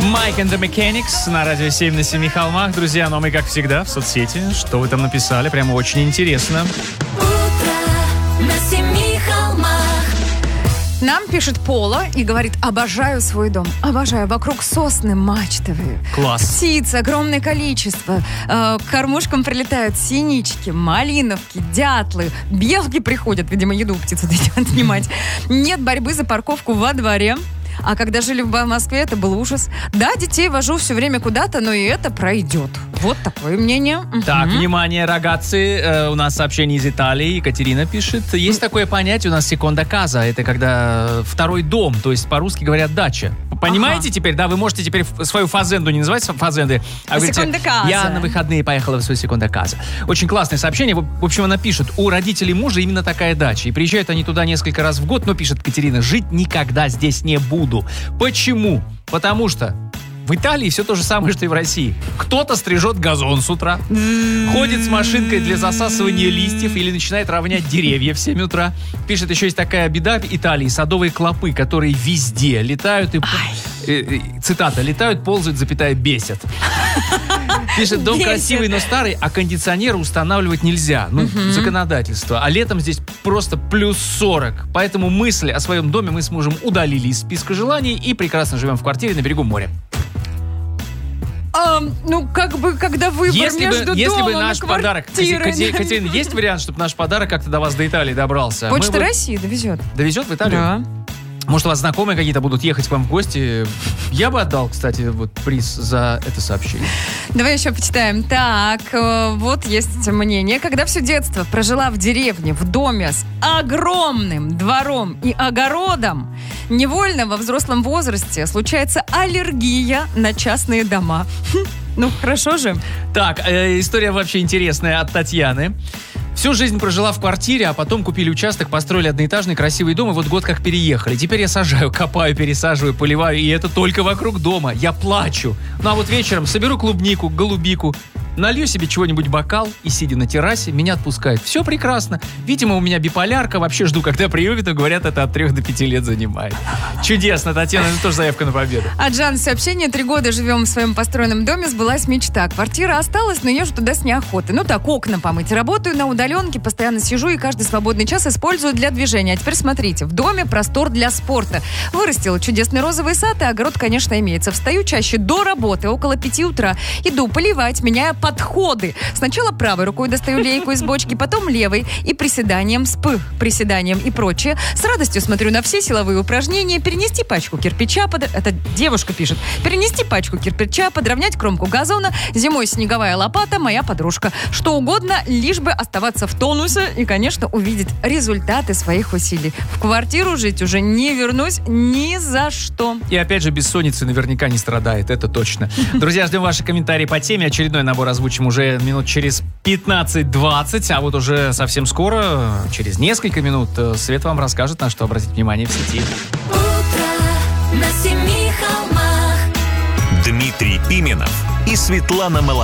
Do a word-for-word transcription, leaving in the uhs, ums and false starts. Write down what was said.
Mike and the Mechanics на радио семь на семи холмах. Друзья, ну а мы, как всегда, в соцсети. Что вы там написали? Прямо очень интересно. Утро на семи холмах. Нам пишет Пола и говорит: обожаю свой дом. Обожаю. Вокруг сосны мачтовые. Класс. Птиц огромное количество. Э, к кормушкам прилетают синички, малиновки, дятлы. Белки приходят, видимо, еду у птиц отнимать. Нет борьбы за парковку во дворе. А когда жили в Москве, это был ужас. Да, детей вожу все время куда-то, но и это пройдет. Вот такое мнение. Так, Угу. внимание, рагazzi, э, у нас сообщение из Италии. Екатерина пишет. Есть такое понятие у нас секонда каза. Это когда второй дом, то есть по-русски говорят дача. Понимаете Ага. теперь? Да, вы можете теперь свою фазенду не называть фазенды, а говорите: секонда каза. я на выходные поехала в свою секонда каза. Очень классное сообщение. В общем, она пишет: у родителей мужа именно такая дача. И приезжают они туда несколько раз в год, но, пишет Екатерина, жить никогда здесь не буду. Почему? Потому что в Италии все то же самое, что и в России. Кто-то стрижет газон с утра, ходит с машинкой для засасывания листьев или начинает равнять деревья в семь утра. Пишет, еще есть такая беда в Италии: садовые клопы, которые везде летают и... э, э, цитата: летают, ползают, запятая, бесят. Пишет, дом Бесит. красивый, но старый, а кондиционер устанавливать нельзя. Ну, Мгм. законодательство. А летом здесь просто плюс сорок. Поэтому мысли о своем доме мы с мужем удалили из списка желаний и прекрасно живем в квартире на берегу моря. А, ну, как бы, когда выбор Если между бы, если бы домом наш и подарок... квартирой. Катерина, Катерина, есть вариант, чтобы наш подарок как-то до вас, до Италии, добрался? Почта Мы бы- России довезет. Довезет в Италию? Да. Может, у вас знакомые какие-то будут ехать к вам в гости? Я бы отдал, кстати, вот приз за это сообщение. Давай еще почитаем. Так, э, вот есть мнение. Когда все детство прожила в деревне, в доме с огромным двором и огородом, невольно во взрослом возрасте случается аллергия на частные дома. Хм, Ну, хорошо же. Так, э, история вообще интересная от Татьяны. Всю жизнь прожила в квартире, а потом купили участок, построили одноэтажный красивый дом, и вот год как переехали. Теперь я сажаю, копаю, пересаживаю, поливаю, и это только вокруг дома. Я плачу. Ну а вот вечером соберу клубнику, голубику, налью себе чего-нибудь бокал и, сидя на террасе, меня отпускает. Все прекрасно. Видимо, у меня биполярка. Вообще жду, когда приютят, и говорят, это от трех до пяти лет занимает. Чудесно, Татьяна, это тоже заявка на победу. От Жан сообщение. Три года живем в своем построенном доме, сбылась мечта. Квартира осталась, но езжу туда с неохотой. Ну так, окна помыть. Работаю на удаленке, постоянно сижу и каждый свободный час использую для движения. А теперь смотрите, в доме простор для спорта. Вырастила чудесный розовый сад, и огород, конечно, имеется. Встаю чаще до работы, около пяти утра. Иду поливать, меняя подходы. Сначала правой рукой достаю лейку из бочки, потом левой. И приседанием с пых, приседанием и прочее. С радостью смотрю на все силовые упражнения. Перенести пачку кирпича, под... это девушка пишет. Перенести пачку кирпича, подровнять кромку газона. Зимой снеговая лопата, моя подружка. Что угодно, лишь бы оставаться в тонусе и, конечно, увидеть результаты своих усилий. В квартиру жить уже не вернусь ни за что. И опять же, бессонница наверняка не страдает, это точно. Друзья, ждем ваши комментарии по теме. Очередной набор озвучим уже минут через пятнадцать-двадцать, а вот уже совсем скоро, через несколько минут, Свет вам расскажет, на что обратить внимание в сети. Утро на семи холмах. Дмитрий Пименов и Светлана Молодцова.